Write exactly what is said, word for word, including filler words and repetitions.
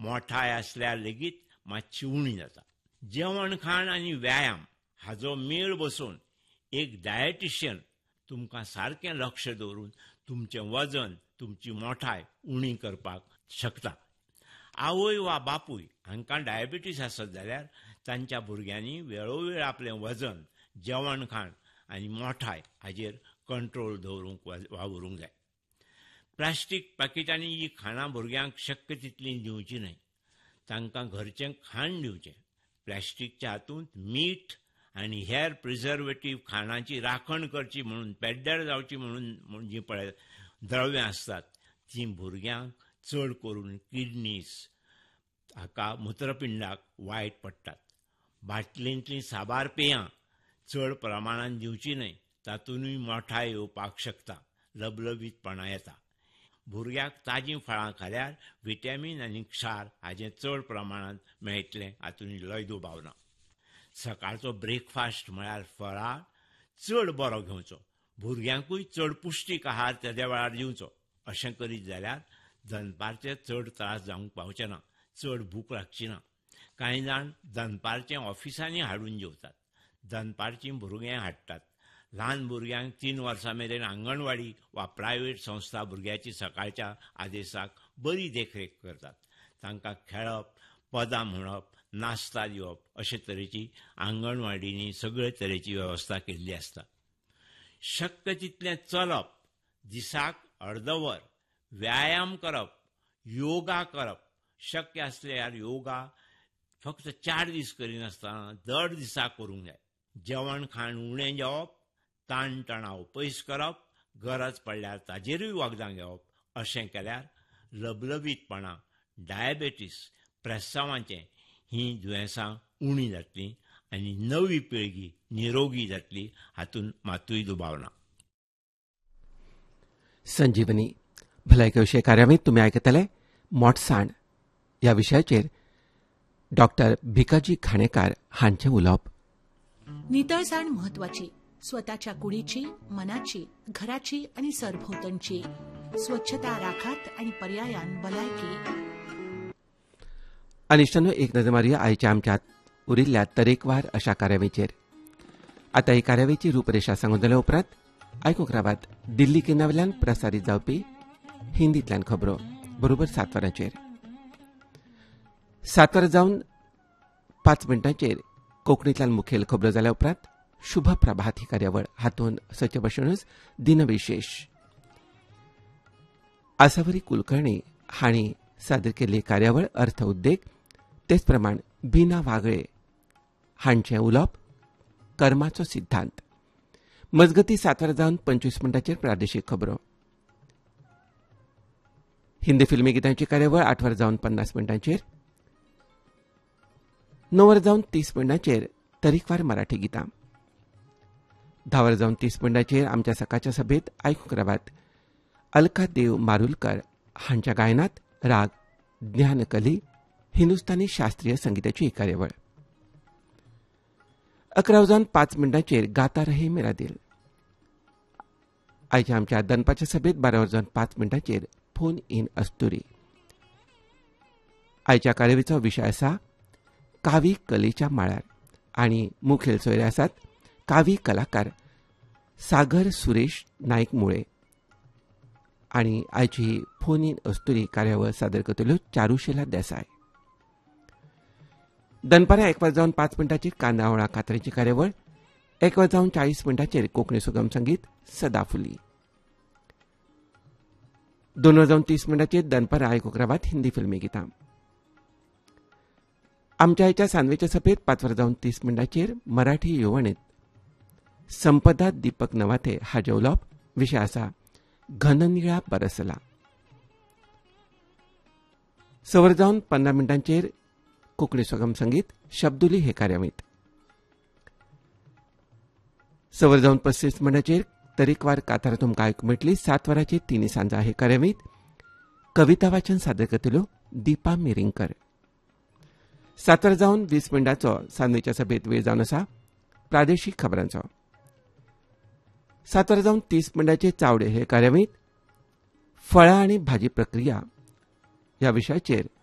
मोठाय आसल्यार लेगीत मातशी उणी जाता. जेवण खाण आनी व्यायाम हाचो मेळ बसोवन एक डायटिशियन तुमकां सारकें लक्ष दवरून तुमचें वजन, तुमची मोठाय उणी करपाक शकता. आवय वा बापूय हांकां डायबिटीस आसत जाल्यार तांच्या भुरग्यांनी वेळोवेळ आपलें वजन, जेवण खाण आनी मोठाय हाचेर कंट्रोल दवरूंक वावरूंक जाय. प्लास्टीक पॅकेटांनी ही खाणां भुरग्यांक शक्य तितली दिवची न्हय. तांकां घरचें खाण दिवचें. प्लास्टीकच्या हातूंत मीठ आनी हेर प्रिझर्वेटीव खाणांची राखण करची म्हणून पेड्ड्यार जावची म्हणून जीं पळय द्रव्यां आसतात तीं भुरग्यांक चड करून किडनीज हाका मुत्रपिंडाक वायट पडटात. बाटलेंतलीं साबार पेयां चड प्रमाणांत दिवची न्हय. तातूंतय मोठाय येवपाक शकता, लबलबीतपणां येता. भुरग्याक ताजीं फळां खाल्यार व्हिटॅमीन आनी क्षार हाचें चड प्रमाणांत मेळटलें, हातूंत लय दुबाव ना. सकाळचो ब्रेकफास्ट म्हळ्यार फळार चड बरो घेवचो. भुरग्यांकूय चड पुश्टीक आहार तेद्या वेळार दिवचो. अशें करीत जाल्यार दनपारचे चड त्रास जावंक पावचे ना, चड भूक लागची ना. कांय जाण दनपारचें ऑफिसांनी हाडून जेवतात. दनपारचीं भुरगें हाडटात. ल्हान भुरग्यांक तीन वर्सां मेरेन आंगणवाडी वा प्रायवेट संस्था भुरग्याची सकाळच्या आदेसाक बरी देखरेख करतात. तांकां खेळप, पदां म्हणप, नाश्ता दिवप अशे तरेची आंगणवाडींनी सगळे तरेची वेवस्था केल्ली आसता. शक्य तितलें चलप, दिसाक अर्दवर, व्यायाम करप, योगा करप. शक्य आसल्यार योगा फक्त चार दीस करिनासतना दर दिसा करूंक जाय. जेवण खाण उणें जेवप, ताण तणाव पयस करप, गरज पडल्यार ताजेरूय वखदां घेवप. अशें केल्यार लबलबीतपणां, डायबेटीस, प्रेस्तांवाचें हीं दुयेंसां उणी जातलीं आनी नवी पिळगी निरोगी जातली, हातूंत मातूय दुबाव ना. संजीवनी भलायकी विशय कार्यावळींत तुमी आयकतले मोठसाण ह्या विशयाचेर डॉक्टर भिकाजी घाणेकार हांचें उलोवप. नितळसाण म्हत्वाची. स्वताच्या कुडीची, मनाची, घराची आणि सरभोवतणची स्वच्छता राखात आणि पर्यायान भलायकी. अनिश्टानो एक नजर मारया आयच्या आमच्या उरिल्ल्या तरेकवार अशा कार्यावळीचेर. आतां ही कार्यावळीची रूपरेषा सांगून जाल्या उपरांत आयकूंक रावात दिल्ली केंद्रावेल्यान प्रसारीत जावपी हिंदींतल्यान खबरो बरोबर सात वरांचेर. सात वरां जावन पांच मिनटांचेर कोंकणींतल्यान मुखेल खबरो जाल्या उपरांत शुभ प्रभात ही कार्यावळ, हातूंत सचे भशेनूच दिनविशेश. आसावरी कुलकर्णी हांणी सादर केल्ली कार्यावळ अर्थ उद्देग, तेच प्रमाण बिना वागळे हांचें उलोवप कर्माचो सिद्धांत. मजगती सात वरां जावन पंचवीस मिनटांचेर प्रादेशीक खबरो. हिंदी फिल्मी गितांची कार्यावळ आठ वरां जावन पन्नास मिनटांचेर. णव वरां जावन तीस मिनटांचेर तरेकवार मराठी गितां. धा वरां जावन तीस मिनटांचेर आमच्या सकाळच्या सभेत आयकूंक रावात अलका देव मारुलकर हांच्या गायनात राग ज्ञानकली हिंदुस्तानी शास्त्रीय संगीताची ही कार्यावळ. अकरा जावन पांच मिनटांचेर गाता रहे मेरा दिल. आयच्या आमच्या दनपारच्या सभेत बारा वरां जावन पांच मिनटांचेर फोन इन अस्तुरी. आयच्या कार्यावळीचो विशय आसा कावी कलेच्या माळार आनी मुखेल सोयरे आसात कावी कलाकार सागर सुरेश नायक मुळे. आनी आयची ही फोन इन अस्तुरी कार्यावळ सादर करतल्यो चारुशेला देसाय. दनपारां एक वरां जावन पांच मिनटांचेर कांदळा कातरेची कार्यावळ. एक वरां जावन चाळीस मिनटांचेर कोंकणी सुगम संगीत सदाफुली. दोन वरां जावन तीस मिनटांचेर दनपारां आयकूंक रावात हिंदी फिल्मी गितां. आमच्या आयच्या सांजवेच्या सभेत पांच वरां जावन तीस मिनटांचेर मराठी येवणीत संपदा दीपक नवाथे हाचें उलोवप. विशय आसा घननिळा बरसला. स वरां जावन पंदरा मिनटांचेर कोंकणी सुगम संगीत शब्दुली हे कार्यावळींत. स वरां जावन पस्तीस मिनटांचेर तरेकवार कातारां तुमकां आयकूंक मेळटली. सात वरांचेर तिनी सांजा हे कार्यावळींत कविता वाचन सादर करतल्यो दिपा मिरिंगकर. सात वरां जावन वीस मिनटांचो सांजवेच्या सभेत वेळ जावन आसा प्रादेशीक खबरांचो. सात वरां जावन तीस मिनटांचेर चावडे हे कार्यावळींत फळां आनी भाजी प्रक्रिया ह्या विशयाचेर